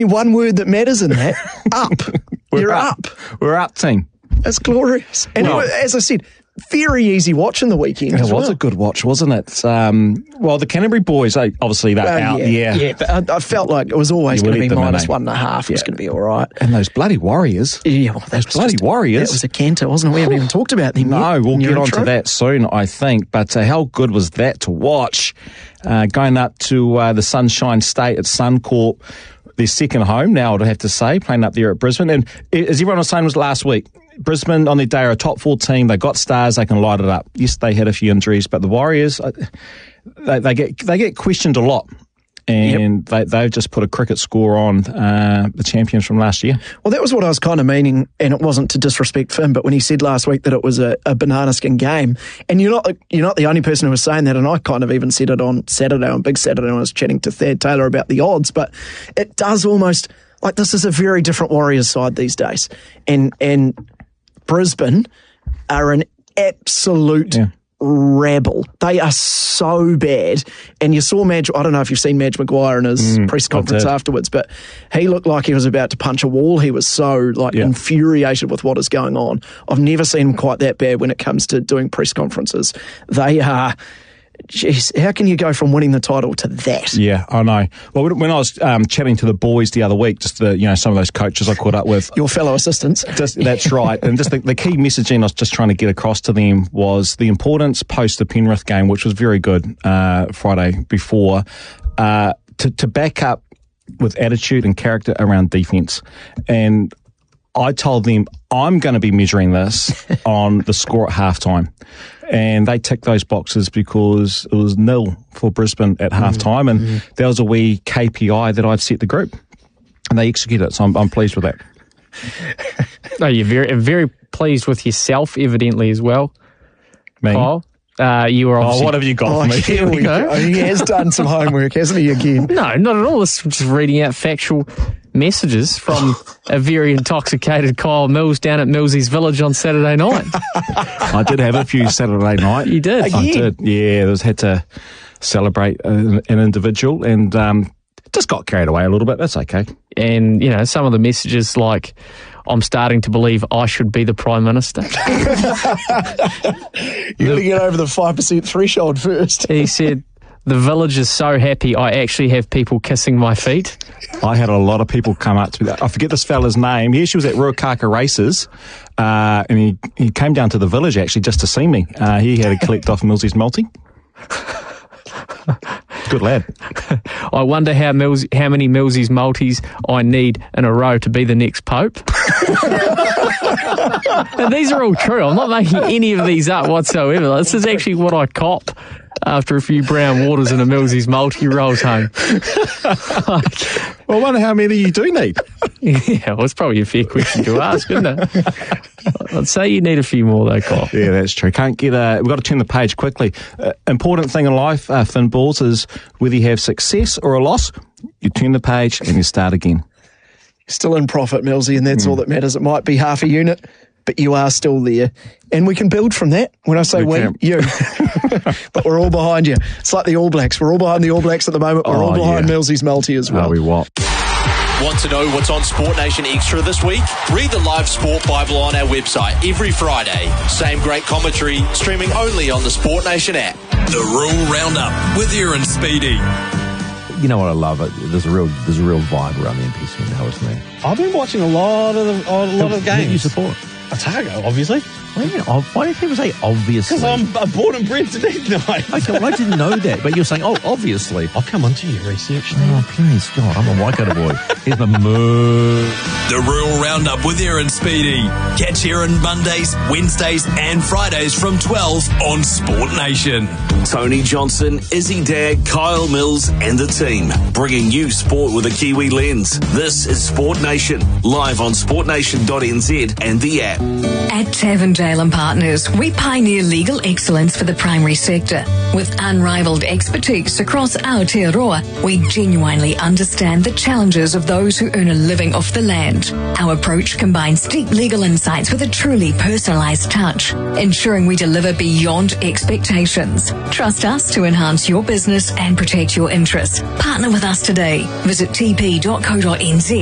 one word that matters in that, up. You're up. We're up, team. It's glorious. And as I said, very easy watch in the weekend. It was a good watch, wasn't it? The Canterbury boys, obviously they're out. Yeah, but I felt like it was always going to be minus 1.5. It was going to be all right. And those bloody Warriors. Yeah, well, those bloody Warriors. That was a canter, wasn't it? We haven't even talked about them yet. No, we'll get onto that soon, I think. But how good was that to watch? Going up to the Sunshine State at Suncorp, their second home now, I'd have to say, playing up there at Brisbane. And as everyone was saying was last week, Brisbane on their day are a top 4 team. They got stars. They can light it up. Yes, they had a few injuries, but the Warriors, they get questioned a lot. And they've just put a cricket score on the champions from last year. Well, that was what I was kind of meaning, and it wasn't to disrespect Finn, but when he said last week that it was a banana skin game, and you're not the only person who was saying that, and I kind of even said it on Saturday, on Big Saturday, when I was chatting to Thad Taylor about the odds, but it does almost, like, this is a very different Warriors side these days. And Brisbane are an absolute rabble. They are so bad. And you saw Madge, I don't know if you've seen Madge Maguire in his press conference afterwards, but he looked like he was about to punch a wall. He was so infuriated with what is going on. I've never seen him quite that bad when it comes to doing press conferences. They are... Jeez, how can you go from winning the title to that? Yeah, I know. Well, when I was chatting to the boys the other week, just some of those coaches I caught up with. Your fellow assistants. That's right. And just the key messaging I was just trying to get across to them was the importance post the Penrith game, which was very good Friday before, to back up with attitude and character around defence. And I told them I'm going to be measuring this on the score at halftime. And they ticked those boxes because it was 0 for Brisbane at halftime. And that was a wee KPI that I'd set the group. And they executed it, so I'm pleased with that. No, you're very, very pleased with yourself, evidently, as well. Me? Kyle. You were obviously... what have you got for me? Here we go. He has done some homework, hasn't he, again? No, not at all. This is just reading out factual messages from a very intoxicated Kyle Mills down at Millsy's Village on Saturday night. I did have a few Saturday night. You did? Again? I did, yeah. Had to celebrate an individual and just got carried away a little bit. That's okay. And, some of the messages like, I'm starting to believe I should be the Prime Minister. You've got to get over the 5% threshold first. He said, the village is so happy I actually have people kissing my feet. I had a lot of people come up to me. I forget this fella's name. He was at Ruakaka Races, and he came down to the village actually just to see me. He had to collect off Millsy's multi. Good lad. I wonder how many Millsy's multis I need in a row to be the next Pope. Now, these are all true. I'm not making any of these up whatsoever. This is actually what I cop after a few brown waters and a Millsy's multi rolls home. Well, I wonder how many you do need. Yeah, well, it's probably a fair question to ask, isn't it? I'd say you need a few more, though, Kyle. Yeah, that's true. We've got to turn the page quickly. Important thing in life, Finn Balls, is whether you have success or a loss, you turn the page and you start again. Still in profit, Millsy, and that's all that matters. It might be half a unit, but you are still there. And we can build from that. When I say you. But we're all behind you. It's like the All Blacks. We're all behind the All Blacks at the moment. We're all behind Millsy's multi as well. We what? Want to know what's on Sport Nation Extra this week? Read the live Sport Bible on our website every Friday. Same great commentary, streaming only on the Sport Nation app. The Rural Roundup with Aaron Speedy. You know what I love? There's a real vibe around the NPC now, isn't there? I've been watching a lot of games. Who do you support? Otago, obviously. Why do people say obviously? Because I'm born and bred to Death. Okay, well, I didn't know that, but you're saying, obviously. I'll come on to your research. Oh, please, God, I'm a Waikato boy. Here's my moo. The Rural Roundup with Aaron Speedy. Catch Aaron Mondays, Wednesdays and Fridays from 12 on Sport Nation. Tony Johnson, Izzy Dag, Kyle Mills and the team, bringing you sport with a Kiwi lens. This is Sport Nation, live on sportnation.nz and the app. At Tavendale & Partners, we pioneer legal excellence for the primary sector. With unrivaled expertise across Aotearoa, we genuinely understand the challenges of those who earn a living off the land. Our approach combines deep legal insights with a truly personalised touch, ensuring we deliver beyond expectations. Trust us to enhance your business and protect your interests. Partner with us today. Visit tp.co.nz